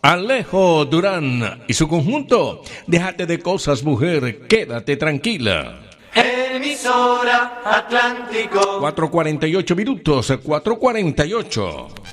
Alejo Durán y su conjunto. Déjate de cosas, mujer, quédate tranquila. Emisora Atlántico. 4:48 minutos, 4:48.